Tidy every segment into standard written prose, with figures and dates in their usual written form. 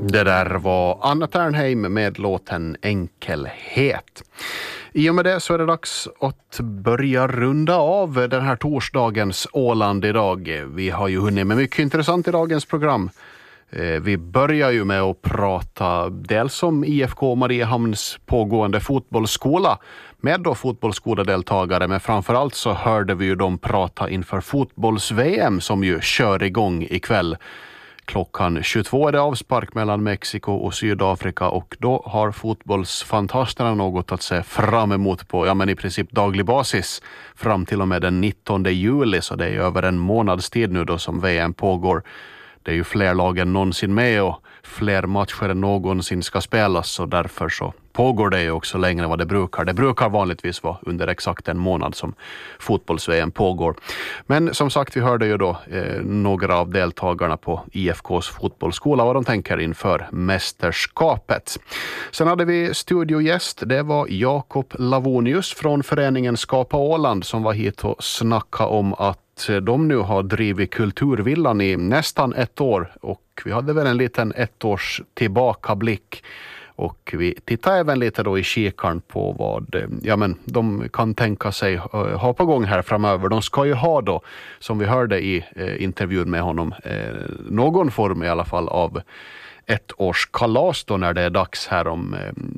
Det där var Anna Ternheim med låten Enkelhet. I och med det så är det dags att börja runda av den här torsdagens Åland idag. Vi har ju hunnit med mycket intressant i dagens program. Vi börjar ju med att prata dels om IFK Mariehamns pågående fotbollsskola med då fotbollsskoledeltagare, men framförallt så hörde vi ju dem prata inför fotbolls-VM som ju kör igång ikväll. Klockan 22 är det avspark mellan Mexiko och Sydafrika och då har fotbollsfantasterna något att se fram emot på i princip daglig basis fram till och med den 19 juli, så det är över en månads tid nu då som VM pågår. Det är ju fler lag än någonsin med och fler matcher än någonsin ska spelas, och därför så pågår det ju också längre än vad det brukar. Det brukar vanligtvis vara under exakt en månad som fotbolls-VM pågår. Men som sagt, vi hörde ju då några av deltagarna på IFKs fotbollsskola vad de tänker inför mästerskapet. Sen hade vi studiogäst, det var Jakob Lavonius från föreningen Skapa Åland som var hit och snacka om att de nu har drivit Kulturvillan i nästan ett år, och vi hade väl en liten ettårs tillbakablick. Och vi tittar även lite då i kikaren på vad de kan tänka sig ha på gång här framöver. De ska ju ha då, som vi hörde i intervjun med honom, någon form i alla fall av ett års kalas då när det är dags här om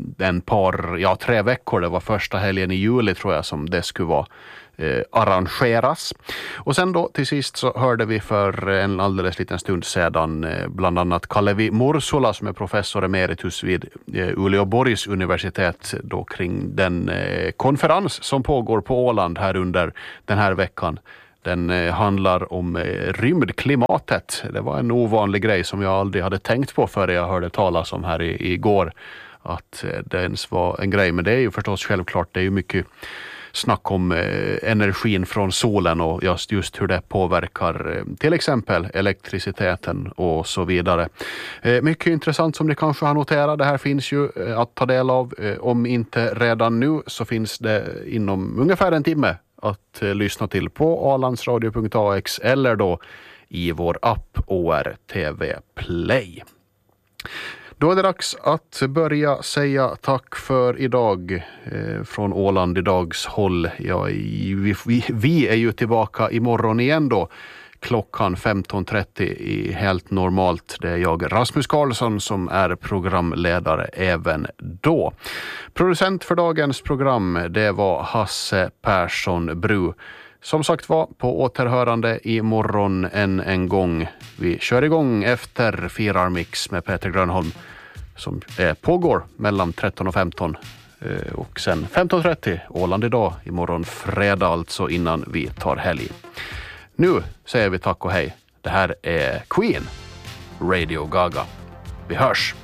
3 veckor. Det var första helgen i juli tror jag som det skulle vara arrangeras. Och sen då till sist så hörde vi för en alldeles liten stund sedan bland annat Kalevi Mursula som är professor emeritus vid Uleåborgs universitet då kring den konferens som pågår på Åland här under den här veckan. Den handlar om rymdklimatet. Det var en ovanlig grej som jag aldrig hade tänkt på förrän jag hörde talas om här igår att det ens var en grej. Men det är ju förstås självklart, det är ju mycket snack om energin från solen och just hur det påverkar till exempel elektriciteten och så vidare. Mycket intressant som ni kanske har noterat. Det här finns ju att ta del av. Om inte redan nu så finns det inom ungefär en timme att lyssna till på alandsradio.ax eller då i vår app ORTV Play. Då är det dags att börja säga tack för idag från Åland idags håll. Vi är ju tillbaka imorgon igen då klockan 15.30 helt normalt. Det är jag, Rasmus Karlsson, som är programledare även då. Producent för dagens program, det var Hasse Persson Bru. Som sagt var, på återhörande imorgon en gång. Vi kör igång efter Firarmix med Peter Grönholm som pågår mellan 13 och 15 och sen 15.30 Åland idag, imorgon fredag alltså innan vi tar helg. Nu säger vi tack och hej. Det här är Queen, Radio Gaga. Vi hörs!